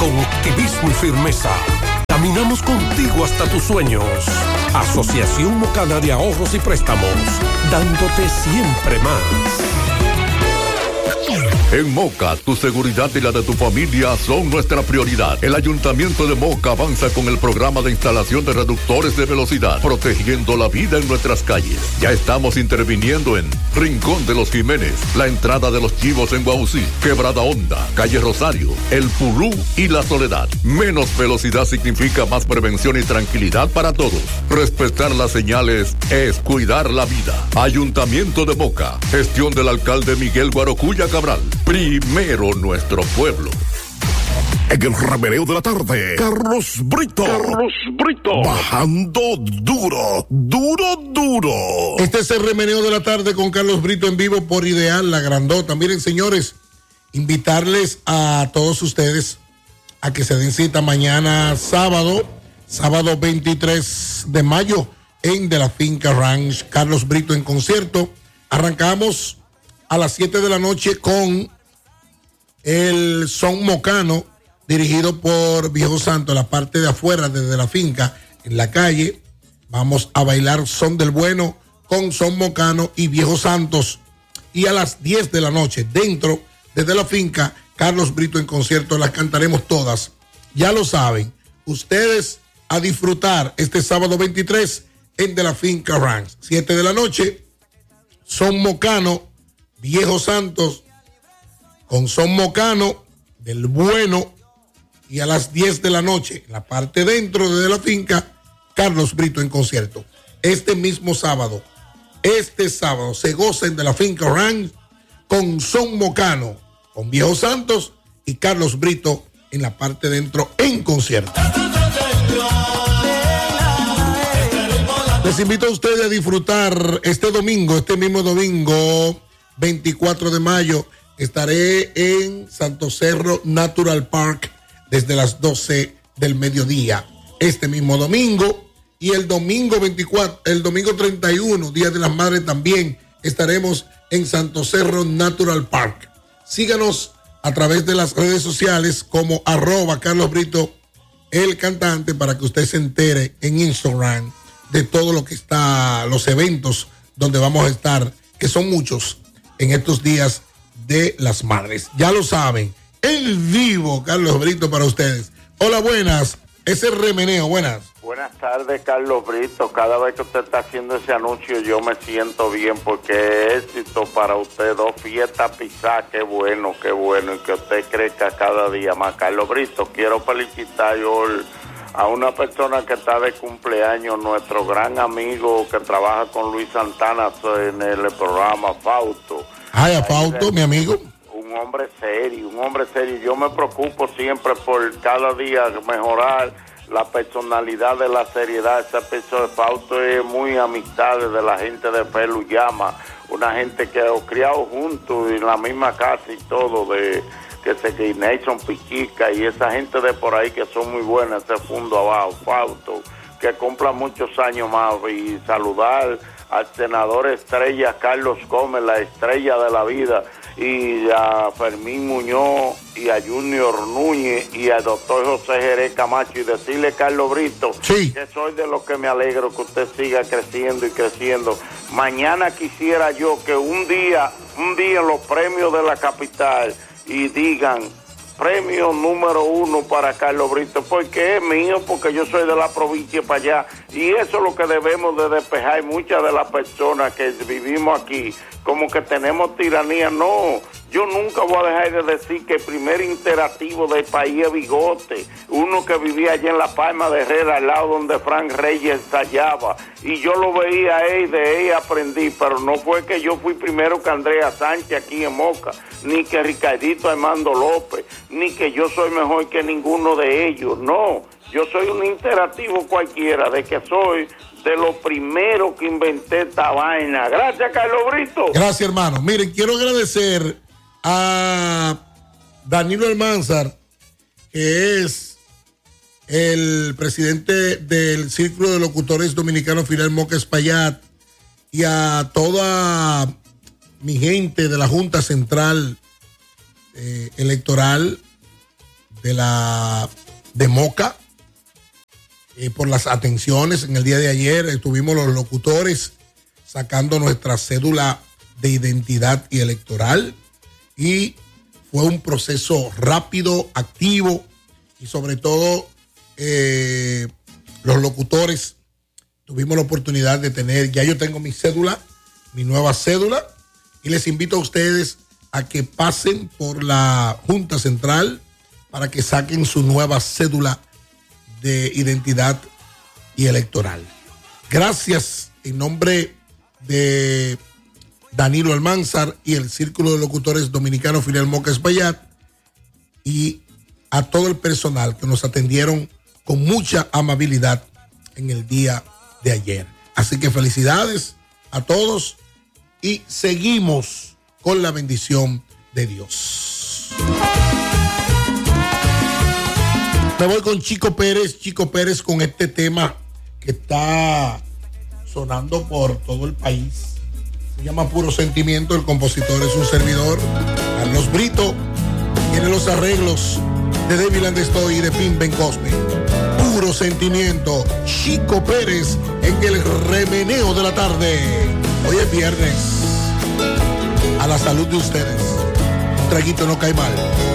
con optimismo y firmeza. Caminamos contigo hasta tus sueños. Asociación Mocana de Ahorros y Préstamos, dándote siempre más. En Moca, tu seguridad y la de tu familia son nuestra prioridad. El Ayuntamiento de Moca avanza con el programa de instalación de reductores de velocidad, protegiendo la vida en nuestras calles. Ya estamos interviniendo en Rincón de los Jiménez, la entrada de los Chivos en Guaucí, Quebrada Honda, Calle Rosario, El Pulú y La Soledad. Menos velocidad significa más prevención y tranquilidad para todos. Respetar las señales es cuidar la vida. Ayuntamiento de Moca, gestión del alcalde Miguel Guarocuya Cabral. Primero nuestro pueblo. En el remeneo de la tarde, Carlos Brito. Bajando duro. Este es el remeneo de la tarde con Carlos Brito en vivo por Ideal, La Grandota. Miren, señores, invitarles a todos ustedes a que se den cita mañana sábado 23 de mayo en De la Finca Ranch. Carlos Brito en concierto. Arrancamos a las 7 de la noche con el son mocano dirigido por Viejo Santo, la parte de afuera desde la finca, en la calle. Vamos a bailar son del bueno con son mocano y Viejo Santos. Y a las 10 de la noche dentro desde la finca, Carlos Brito en concierto, las cantaremos todas. Ya lo saben, ustedes a disfrutar este sábado 23 en De la Finca Ranch. 7 de la noche, son mocano, Viejo Santos con son mocano del bueno, y a las 10 de la noche, en la parte dentro de la finca, Carlos Brito en concierto. Este sábado se gocen De la Finca Ranch con son mocano, con Viejo Santos y Carlos Brito en la parte dentro en concierto. Les invito a ustedes a disfrutar este mismo domingo 24 de mayo, estaré en Santo Cerro Natural Park desde las 12 del mediodía. Este mismo domingo y el domingo 31, Día de las Madres, también estaremos en Santo Cerro Natural Park. Síganos a través de las redes sociales como @Carlos Brito, el cantante, para que usted se entere en Instagram de todo lo que está, los eventos donde vamos a estar, que son muchos en estos días de las madres. Ya lo saben, en vivo, Carlos Brito para ustedes. Hola, buenas. Ese remeneo, buenas. Buenas tardes, Carlos Brito. Cada vez que usted está haciendo ese anuncio, yo me siento bien, porque éxito para usted. 2 fiestas pisadas, qué bueno, y que usted crezca cada día más. Carlos Brito, quiero felicitar yo a una persona que está de cumpleaños, nuestro gran amigo que trabaja con Luis Santana en el programa, Fausto. Ay, a Fausto, mi amigo. Un hombre serio. Yo me preocupo siempre por cada día mejorar la personalidad de la seriedad. Ese peso de Fausto es muy amistad de la gente de Peluyama, una gente que ha criado juntos en la misma casa y todo, de que se Nelson Pichica y esa gente de por ahí que son muy buenas, ese fondo abajo, Fausto, que cumpla muchos años más. Y saludar al senador estrella Carlos Gómez, la estrella de la vida, y a Fermín Muñoz y a Junior Núñez y al doctor José Jerez Camacho, y decirle, Carlos Brito, sí, que soy de los que me alegro que usted siga creciendo y creciendo. Mañana quisiera yo que un día en los premios de la capital y digan premio número 1 para Carlos Brito, porque es mío, porque yo soy de la provincia para allá, y eso es lo que debemos de despejar. Muchas de las personas que vivimos aquí como que tenemos tiranía. No, yo nunca voy a dejar de decir que el primer interactivo del país es Bigote, uno que vivía allá en La Palma de Herrera, al lado donde Frank Reyes ensayaba, y yo lo veía a él, de él aprendí, pero no fue que yo fui primero que Andrea Sánchez aquí en Moca, ni que Ricardito Armando López, ni que yo soy mejor que ninguno de ellos. No, yo soy un interactivo cualquiera, de que soy de lo primero que inventé esta vaina. Gracias, Carlos Brito. Gracias, hermano. Miren, quiero agradecer a Danilo Almanzar, que es el presidente del Círculo de Locutores Dominicanos Fidel Moca Espaillat, y a toda mi gente de la Junta Central Electoral de Moca, por las atenciones. En el día de ayer estuvimos los locutores sacando nuestra cédula de identidad y electoral, y fue un proceso rápido, activo, y sobre todo los locutores tuvimos la oportunidad de tener, ya yo tengo mi cédula, mi nueva cédula, y les invito a ustedes a que pasen por la Junta Central para que saquen su nueva cédula de identidad y electoral. Gracias en nombre de Danilo Almanzar y el Círculo de Locutores Dominicano Filial Moca Espaillat, y a todo el personal que nos atendieron con mucha amabilidad en el día de ayer. Así que felicidades a todos y seguimos con la bendición de Dios. Me voy con Chico Pérez con este tema que está sonando por todo el país. Se llama Puro Sentimiento. El compositor es un servidor, Carlos Brito. Tiene los arreglos de David Landestoy y de Pim Ben Cosme. Puro Sentimiento, Chico Pérez en el remeneo de la tarde. Hoy es viernes. A la salud de ustedes. Un traguito no cae mal.